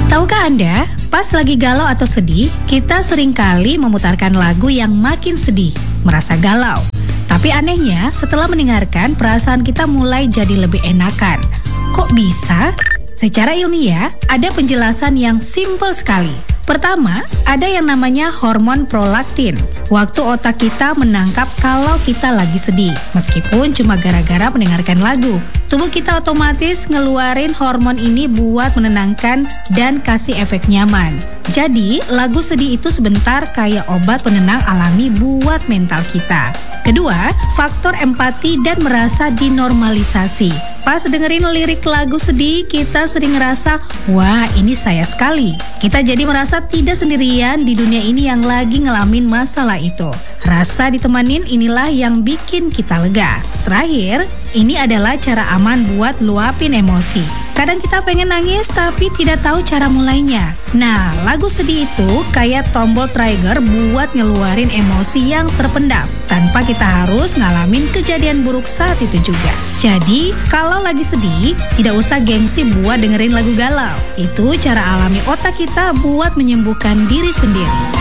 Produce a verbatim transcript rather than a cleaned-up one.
Tahukah Anda, pas lagi galau atau sedih, kita seringkali memutarkan lagu yang makin sedih, merasa galau. Tapi anehnya, setelah mendengarkan, perasaan kita mulai jadi lebih enakan. Kok bisa? Secara ilmiah, ada penjelasan yang simpel sekali. Pertama, ada yang namanya hormon prolaktin. Waktu otak kita menangkap kalau kita lagi sedih, meskipun cuma gara-gara mendengarkan lagu. Tubuh kita otomatis ngeluarin hormon ini buat menenangkan dan kasih efek nyaman. Jadi, lagu sedih itu sebentar kayak obat penenang alami buat mental kita. Kedua, faktor empati dan merasa dinormalisasi. Pas dengerin lirik lagu sedih, kita sering ngerasa, wah ini saya sekali. Kita jadi merasa tidak sendirian di dunia ini yang lagi ngalamin masalah itu. Rasa ditemanin inilah yang bikin kita lega. Terakhir, ini adalah cara aman buat luapin emosi. Kadang kita pengen nangis tapi tidak tahu cara mulainya. Nah, lagu sedih itu kayak tombol trigger buat ngeluarin emosi yang terpendam tanpa kita harus ngalamin kejadian buruk saat itu juga. Jadi, kalau lagi sedih, tidak usah gengsi buat dengerin lagu galau. Itu cara alami otak kita buat menyembuhkan diri sendiri.